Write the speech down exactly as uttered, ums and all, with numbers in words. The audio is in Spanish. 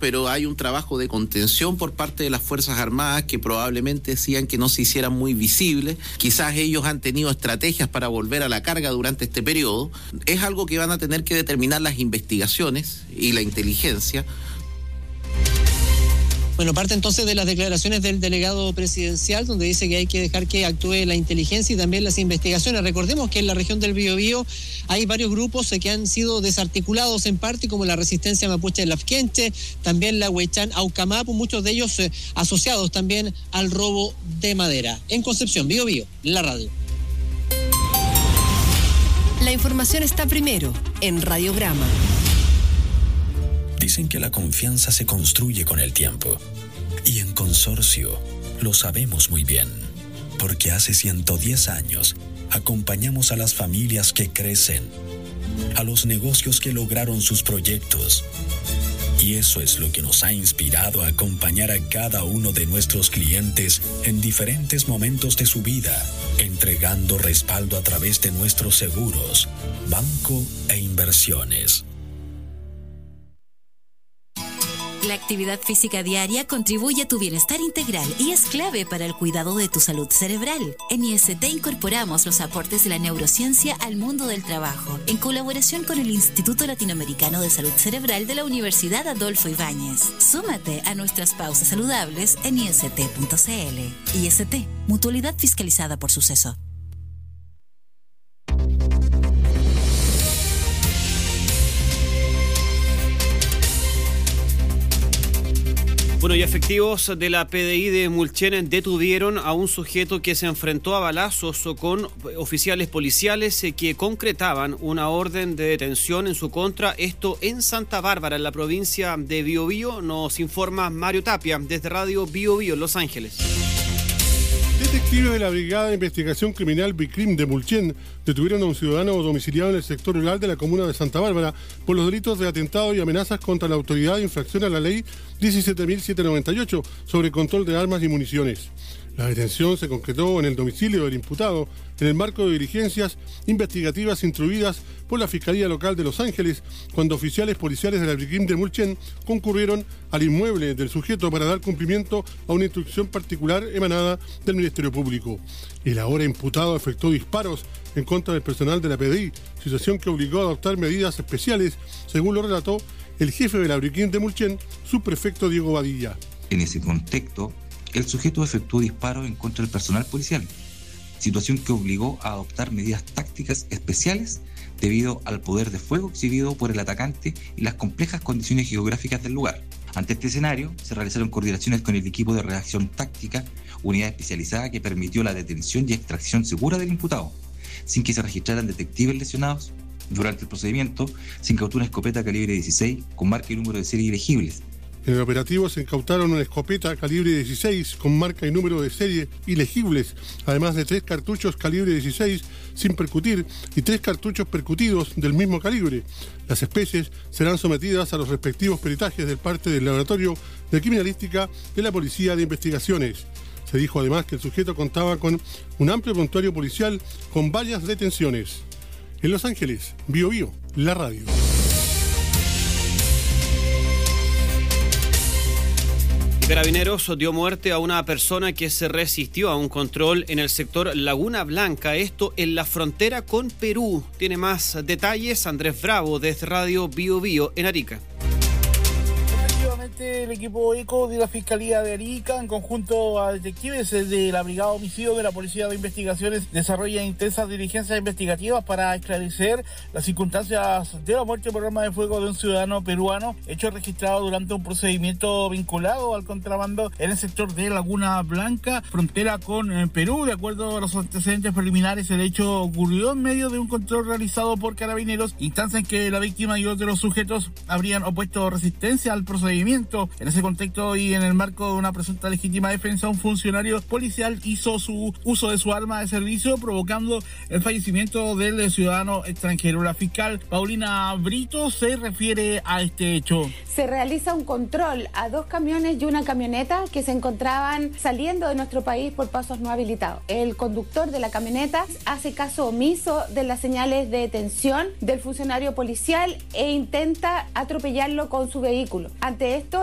pero hay un trabajo de contención por parte de las Fuerzas Armadas que probablemente decían que no se hicieran muy visibles. Quizás ellos han tenido estrategias para volver a la carga durante este periodo. Es algo que van a tener que determinar las investigaciones y la inteligencia. Bueno, parte entonces de las declaraciones del delegado presidencial, donde dice que hay que dejar que actúe la inteligencia y también las investigaciones. Recordemos que en la región del Biobío hay varios grupos que han sido desarticulados en parte, como la Resistencia Mapuche de Lafkenche, también la Huechán Aucamapu, muchos de ellos eh, asociados también al robo de madera. En Concepción, Biobío, la radio. La información está primero en Radiograma. Dicen que la confianza se construye con el tiempo. Y en Consorcio lo sabemos muy bien. Porque hace ciento diez años acompañamos a las familias que crecen, a los negocios que lograron sus proyectos. Y eso es lo que nos ha inspirado a acompañar a cada uno de nuestros clientes en diferentes momentos de su vida, entregando respaldo a través de nuestros seguros, banco e inversiones. La actividad física diaria contribuye a tu bienestar integral y es clave para el cuidado de tu salud cerebral. En I S T incorporamos los aportes de la neurociencia al mundo del trabajo, en colaboración con el Instituto Latinoamericano de Salud Cerebral de la Universidad Adolfo Ibáñez. Súmate a nuestras pausas saludables en I S T punto C L. I S T, mutualidad fiscalizada por Suceso. Bueno, y efectivos de la P D I de Mulchen detuvieron a un sujeto que se enfrentó a balazos con oficiales policiales que concretaban una orden de detención en su contra, esto en Santa Bárbara, en la provincia de Biobío. Nos informa Mario Tapia desde Radio Biobío en Los Ángeles. Detectives de la Brigada de Investigación Criminal BICRIM de Mulchen detuvieron a un ciudadano domiciliado en el sector rural de la comuna de Santa Bárbara por los delitos de atentado y amenazas contra la autoridad de infracción a la ley diecisiete mil setecientos noventa y ocho sobre control de armas y municiones. La detención se concretó en el domicilio del imputado en el marco de diligencias investigativas instruidas por la Fiscalía Local de Los Ángeles, cuando oficiales policiales de la BICRIM de Mulchen concurrieron al inmueble del sujeto para dar cumplimiento a una instrucción particular emanada del Ministerio Público. El ahora imputado efectuó disparos en contra del personal de la P D I, situación que obligó a adoptar medidas especiales, según lo relató el jefe de la BICRIM de Mulchen, subprefecto Diego Badilla. En ese contexto, el sujeto efectuó disparos en contra del personal policial, situación que obligó a adoptar medidas tácticas especiales debido al poder de fuego exhibido por el atacante y las complejas condiciones geográficas del lugar. Ante este escenario, se realizaron coordinaciones con el equipo de reacción táctica, unidad especializada que permitió la detención y extracción segura del imputado, sin que se registraran detectives lesionados. Durante el procedimiento, se incautó una escopeta calibre dieciséis con marca y número de serie ilegibles. En el operativo se incautaron una escopeta calibre dieciséis con marca y número de serie ilegibles, además de tres cartuchos calibre dieciséis sin percutir y tres cartuchos percutidos del mismo calibre. Las especies serán sometidas a los respectivos peritajes del parte del Laboratorio de Criminalística de la Policía de Investigaciones. Se dijo además que el sujeto contaba con un amplio prontuario policial con varias detenciones. En Los Ángeles, Biobío, la radio. Carabineros dio muerte a una persona que se resistió a un control en el sector Laguna Blanca, esto en la frontera con Perú. Tiene más detalles Andrés Bravo desde Radio Biobío en Arica. El equipo ECO de la Fiscalía de Arica, en conjunto a detectives de la Brigada Homicidio de la Policía de Investigaciones, desarrolla intensas diligencias investigativas para esclarecer las circunstancias de la muerte por arma de fuego de un ciudadano peruano, hecho registrado durante un procedimiento vinculado al contrabando en el sector de Laguna Blanca, frontera con Perú. De acuerdo a los antecedentes preliminares, el hecho ocurrió en medio de un control realizado por Carabineros, instancia en que la víctima y otros sujetos habrían opuesto resistencia al procedimiento. En ese contexto y en el marco de una presunta legítima defensa, un funcionario policial hizo su uso de su arma de servicio, provocando el fallecimiento del ciudadano extranjero. La fiscal Paulina Brito se refiere a este hecho. Se realiza un control a dos camiones y una camioneta que se encontraban saliendo de nuestro país por pasos no habilitados. El conductor de la camioneta hace caso omiso de las señales de detención del funcionario policial e intenta atropellarlo con su vehículo. Ante esto,